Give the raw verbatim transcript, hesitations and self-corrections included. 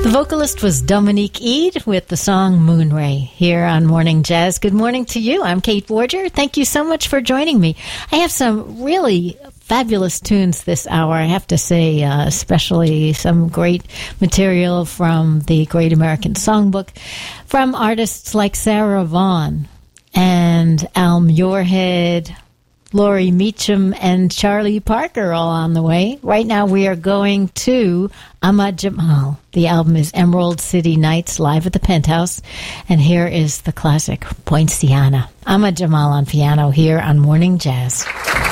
The vocalist was Dominique Eade with the song Moonray here on Morning Jazz. Good morning to you. I'm Kate Borger. Thank you so much for joining me. I have some really fabulous tunes this hour, I have to say, uh, especially some great material from the Great American Songbook, from artists like Sarah Vaughan and Al Muirhead, Laurie Meacham, and Charlie Parker all on the way. Right now we are going to Ahmad Jamal. The album is Emerald City Nights, live at the Penthouse. And here is the classic Poinciana. Ahmad Jamal on piano here on Morning Jazz.